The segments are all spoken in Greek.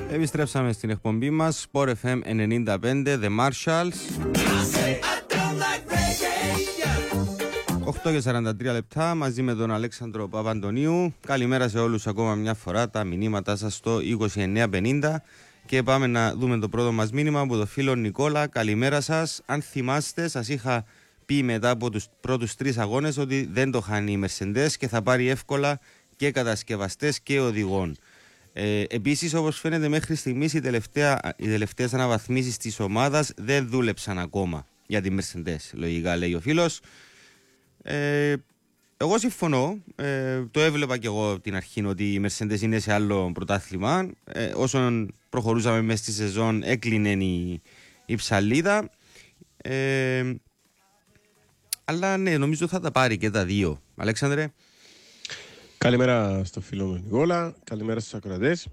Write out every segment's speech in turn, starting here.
Επιστρέψαμε στην εκπομπή μας Sport FM 95 The Marshalls. 8:43 λεπτά μαζί με τον Αλέξανδρο Παπαντονίου. Καλημέρα σε όλους ακόμα μια φορά. Τα μηνύματά σας στο 2950. Και πάμε να δούμε το πρώτο μας μήνυμα από τον φίλο Νικόλα. Καλημέρα σας. Αν θυμάστε, σας είχα πει μετά από τους πρώτους 3 αγώνες ότι δεν το χάνει η Mercedes και θα πάρει εύκολα και κατασκευαστές και οδηγών. Επίσης, όπως φαίνεται μέχρι στιγμής οι τελευταίες αναβαθμίσεις της ομάδας δεν δούλεψαν ακόμα για τη Mercedes, λογικά λέει ο φίλος. Εγώ συμφωνώ, το έβλεπα και εγώ από την αρχή ότι η Mercedes είναι σε άλλο πρωτάθλημα. Όσον προχωρούσαμε μέσα στη σεζόν έκλεινε η ψαλίδα, αλλά ναι, νομίζω θα τα πάρει και τα δύο. Αλέξανδρε. Καλημέρα στο φίλο μου Νικόλα, καλημέρα στους ακροατές.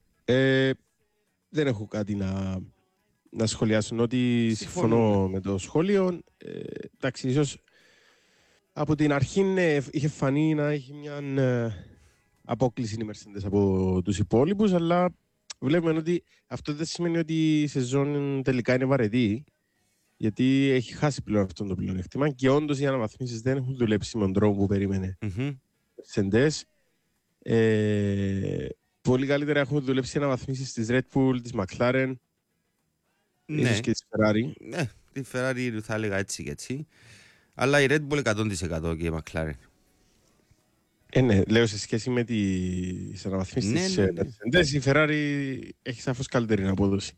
Δεν έχω κάτι να σχολιάσω, ότι συμφωνώ με το σχόλιο. Εντάξει, ίσως από την αρχή είχε φανεί να έχει μια απόκληση η Mercedes από τους υπόλοιπους, αλλά βλέπουμε ότι αυτό δεν σημαίνει ότι η σεζόν τελικά είναι βαρετή, γιατί έχει χάσει πλέον αυτό το πλεονέκτημα και όντως οι αναβαθμίσεις δεν έχουν δουλέψει με τον τρόπο που περίμενε. Mercedes. Πολύ καλύτερα έχουν δουλέψει οι αναβαθμίσεις της Red Bull, της McLaren, ίσως και της Ferrari. Ναι, τη Ferrari θα έλεγα έτσι και έτσι. Αλλά η Red Bull 100% και η McLaren. Ναι, λέω σε σχέση με τις αναβαθμίσεις της Mercedes, η Ferrari έχει σαφώς καλύτερη απόδοση.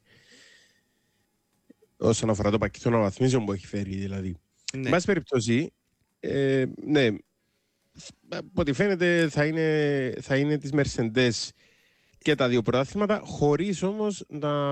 Όσον αφορά το πακέτο αναβαθμίσεων που έχει φέρει, δηλαδή. Εν πάση περιπτώσει, ναι, από ό,τι φαίνεται θα είναι της Mercedes και τα δύο πρωτάθληματα, χωρίς όμως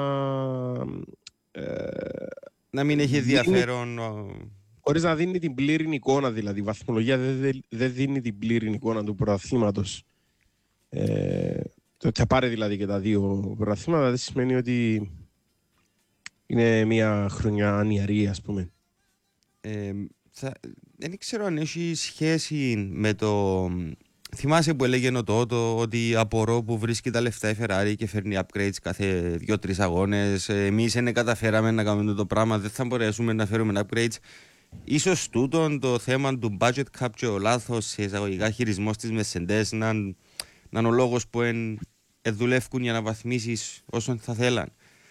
να μην έχει ενδιαφέρον. Χωρίς να δίνει την πλήρη εικόνα, δηλαδή. Η βαθμολογία δεν δίνει την πλήρη εικόνα του πρωταθλήματος. Το ότι θα πάρει δηλαδή και τα δύο πρωταθλήματα δεν σημαίνει ότι είναι μια χρονιά ανιαρή, ας πούμε. Δεν ξέρω αν έχει σχέση με το... Θυμάσαι που έλεγε ο Τότο ότι απορώ που βρίσκει τα λεφτά η Ferrari και φέρνει upgrades κάθε 2-3 αγώνες. Εμείς δεν καταφέραμε να κάνουμε το πράγμα, δεν θα μπορέσουμε να φέρουμε upgrades. Ίσως τούτον το θέμα του budget cap και ο λάθος σε εισαγωγικά χειρισμός της Mercedes να είναι ο λόγος που δουλεύουν οι αναβαθμίσεις όσων θα θέλαν.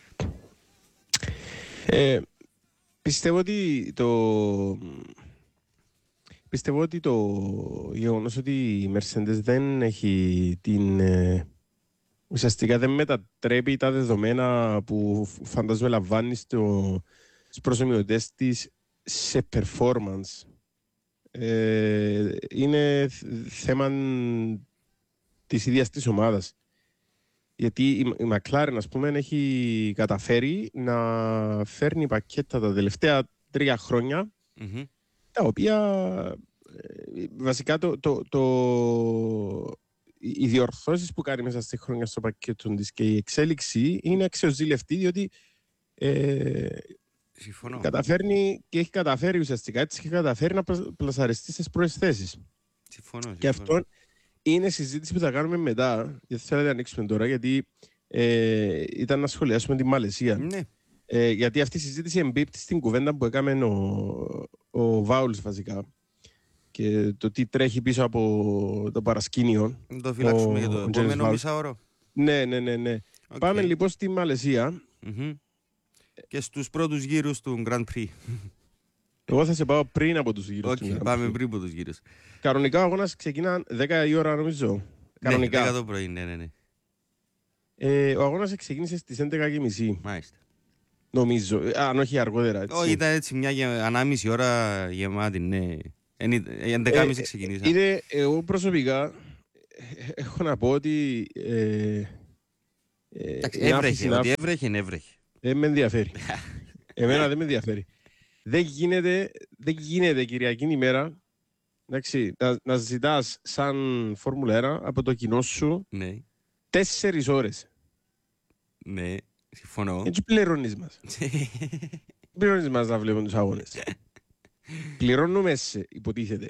Πιστεύω ότι το γεγονός ότι η Mercedes δεν έχει ουσιαστικά δεν μετατρέπει τα δεδομένα που φαντάζομαι λαμβάνει στους προσωμιωτές της σε performance. Είναι θέμα της ίδιας της ομάδας. Γιατί η McLaren, ας πούμε, έχει καταφέρει να φέρνει πακέτα τα τελευταία 3 χρόνια, τα οποία βασικά οι διορθώσεις που κάνει μέσα στη χρόνια στο πακέτο της και η εξέλιξη είναι αξιοζήλευτη, διότι καταφέρνει και έχει καταφέρει ουσιαστικά, έτσι και καταφέρει να πλασαριστεί στις πρώτες θέσεις. Και αυτό είναι συζήτηση που θα κάνουμε μετά, γιατί θέλω να ανοίξουμε τώρα, γιατί ήταν να σχολιάσουμε τη Μαλαισία. Ναι. Γιατί αυτή η συζήτηση εμπίπτει στην κουβέντα που έκαμε ο Βάουλς βασικά. Και το τι τρέχει πίσω από το παρασκήνιο. Να το φυλάξουμε για το επόμενο μισάωρο. Ναι. Okay. Πάμε λοιπόν στη Μαλαισία. Και στους πρώτους γύρους του Grand Prix. Εγώ θα σε πάω πριν από τους γύρους του Grand Prix. Πάμε πριν από τους γύρους. Κανονικά ο αγώνας ξεκινά 10 η ώρα, νομίζω. Κανονικά. Ναι, 10 το πρωί, ναι. Ο αγώνας ξεκίνησε στις 11:30. Μάλιστα. Νομίζω, αν όχι αργότερα. Όχι, ήταν έτσι μια ανάμιση ώρα γεμάτη, ναι. 11:30 ξεκινήσαμε. Εγώ προσωπικά έχω να πω ότι έβρεχε, ότι έβρεχε. Δεν με ενδιαφέρει. Εμένα δεν με ενδιαφέρει. Δεν γίνεται Κυριακή ημέρα, εντάξει, να ζητάς σαν Φόρμουλα 1 από το κοινό σου 4 ώρες. Ναι, συμφωνώ. Έτσι πληρώνεις μας. Πληρώνεις μας να βλέπουμε τους αγώνες. Πληρώνουμε υποτίθεται.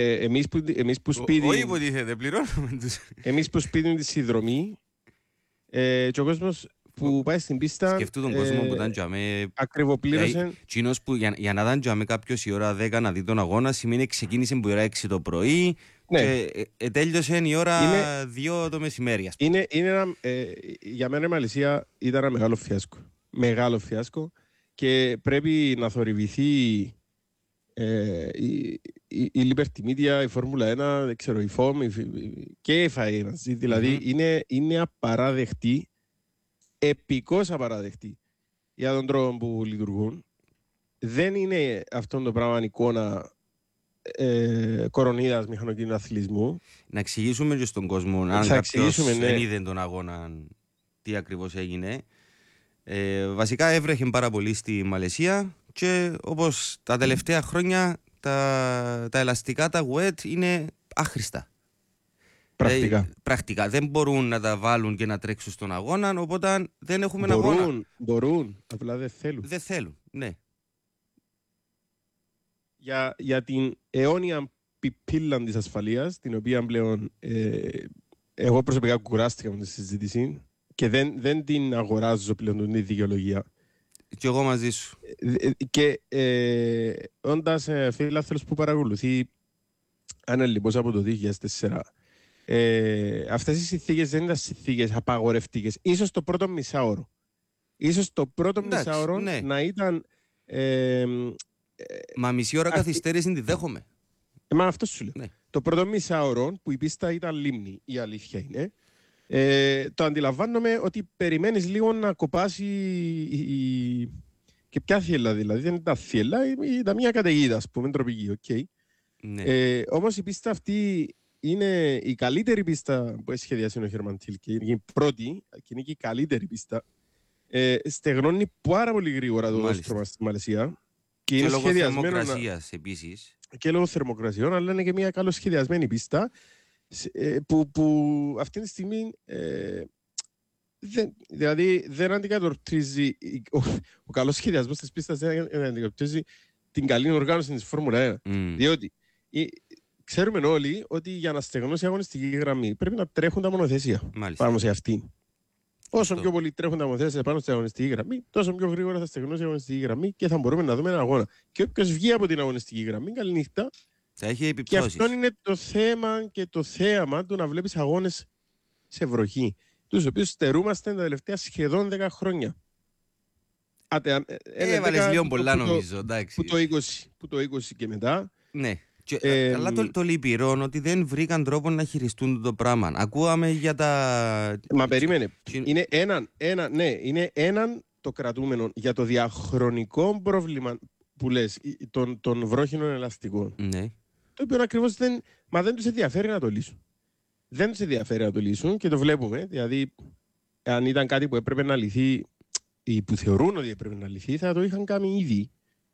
Εμείς που σπίτι... Όχι υποτίθεται, πληρώνουμε τους. Εμείς που σπίτι τη συνδρομή Και ο κόσμος που πάει στην πίστα. Σκεφτού τον κόσμο που ήταν τζαμέ. Ακριβοπλήρωσε. Κοινός που για να ήταν τζαμέ κάποιος η ώρα 10 να δει τον αγώνα, σημαίνει ξεκίνησε που η ώρα 6 το πρωί. Ναι. Και τέλειωσε η ώρα 2 το μεσημέρι. Για μένα η Μαλαισία ήταν ένα μεγάλο φιάσκο. Μεγάλο φιάσκο. Και πρέπει να θορυβηθεί η Liberty Media, η Φόρμουλα 1, δεν ξέρω, η FOM και η FIA. Δηλαδή είναι απαράδεκτη, επικώς απαράδεκτη για τον τρόπο που λειτουργούν. Δεν είναι αυτό το πράγμα εικόνα κορονίδας μηχανοκίνητου αθλητισμού. Να εξηγήσουμε και στον κόσμο, αν κάποιος δεν είδε τον αγώνα, τι ακριβώς έγινε. Βασικά έβρεχε πάρα πολύ στη Μαλαισία και όπως τα τελευταία χρόνια τα ελαστικά, τα wet είναι άχρηστα. Πρακτικά. Δεν μπορούν να τα βάλουν και να τρέξουν στον αγώνα, οπότε δεν έχουμε αγώνα. Μπορούν, απλά δεν θέλουν. Δεν θέλουν, ναι. Για την αιώνια πιπίλα της ασφαλείας, την οποία πλέον εγώ προσωπικά κουράστηκα με τη συζήτηση και δεν την αγοράζω πλέον την δικαιολογία. Και εγώ μαζί σου. Και όντας φίλαθλος που παρακολουθεί αναλυτικώς από το 2004, αυτές οι συνθήκες δεν ήταν συνθήκες απαγορευτικές. Ίσως το πρώτο μισάωρο. Ίσως το πρώτο μισάωρο να ήταν... Μα μισή ώρα καθυστέρηση τη δέχομαι. Μα αυτό σου λέω. Ναι. Το πρώτο μισάωρο που η πίστα ήταν λίμνη, η αλήθεια είναι. Το αντιλαμβάνομαι ότι περιμένεις λίγο να κοπάσει και ποια θύελα δηλαδή. Δεν ήταν θύελα, ήταν μια καταιγίδα, ας πούμε, τροπική. Okay. Ναι. Όμως η πίστα αυτή είναι η καλύτερη πίστα που έχει σχεδιάσει ο Χέρμαν Τίλκε. Είναι η πρώτη και είναι και η καλύτερη πίστα. Στεγνώνει πάρα πολύ γρήγορα το δόστρωμα στη Μαλαισία. Και λόγω θερμοκρασίας επίσης. Και λόγω θερμοκρασιών, αλλά είναι και μια καλοσχεδιασμένη πίστα που αυτή τη στιγμή δηλαδή δεν αντικατοπτρίζει ο καλός σχεδιασμός της πίστας, δεν αντικατοπτρίζει την καλή οργάνωση της Φόρμουλα 1. Διότι ξέρουμε όλοι ότι για να στεγνώσει η αγωνιστική γραμμή πρέπει να τρέχουν τα μονοθέσια πάνω σε αυτήν. Όσο πιο πολύ τρέχουν τα μονοθέσια πάνω στην αγωνιστική γραμμή, τόσο πιο γρήγορα θα στεγνώσει η αγωνιστική γραμμή και θα μπορούμε να δούμε έναν αγώνα. Και όποιος βγει από την αγωνιστική γραμμή, καληνύχτα. Θα έχει επιπτώσεις. Και αυτό είναι το θέμα και το θέαμα του να βλέπεις αγώνες σε βροχή, τους οποίους στερούμαστε τα τελευταία σχεδόν 10 χρόνια. Έβαλες λίγο πολλά νομίζω, εντάξει. Που το 20 και μετά. Ναι. Αλλά το λυπηρό ότι δεν βρήκαν τρόπο να χειριστούν το πράγμα. Ακούγαμε για τα... Μα περίμενε. Είναι έναν το κρατούμενο για το διαχρονικό πρόβλημα που λες των βρόχινων ελαστικών. Ναι. Το οποίο ακριβώς δεν τους ενδιαφέρει να το λύσουν. Δεν τους ενδιαφέρει να το λύσουν και το βλέπουμε. Δηλαδή, αν ήταν κάτι που έπρεπε να λυθεί ή που θεωρούν ότι έπρεπε να λυθεί, θα το είχαν κάνει ήδη.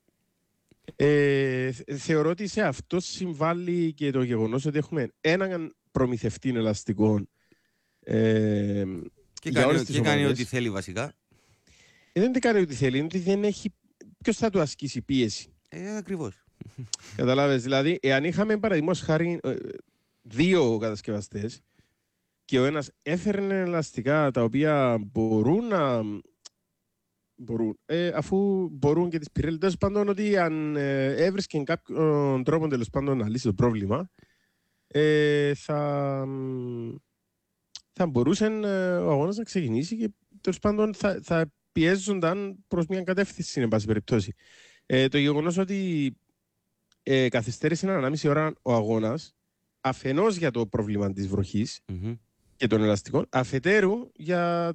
Θεωρώ ότι σε αυτό συμβάλλει και το γεγονός ότι έχουμε έναν προμηθευτή ελαστικών και κάνει ό,τι θέλει βασικά. Δεν κάνει ό,τι θέλει, είναι ότι δεν έχει ποιος θα του ασκήσει πίεση. Ακριβώς. Καταλάβες, δηλαδή, εάν είχαμε παραδείγματος χάρη 2 κατασκευαστές και ο ένας έφερνε ελαστικά τα οποία μπορούν να... αφού μπορούν και τις Πιρέλη, τέλος πάντων ότι αν έβρισκε κάποιον τρόπο τέλος πάντων να λύσει το πρόβλημα, θα μπορούσε ο αγώνας να ξεκινήσει και τέλος πάντων θα πιέζονταν προς μια κατεύθυνση, εν πάση περιπτώσει. Το γεγονός ότι καθυστέρησε 1,5 ώρα ο αγώνας, αφενός για το πρόβλημα της βροχής και των ελαστικών, αφετέρου για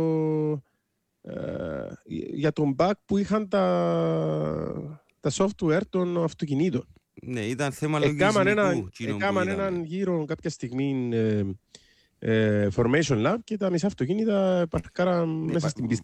τον bug που είχαν τα software των αυτοκινήτων. Ναι, ήταν θέμα λογισμικού. Έκαναν έναν γύρο κάποια στιγμή formation lab και τα μισά αυτοκίνητα παρκάραν μέσα στην πίστα.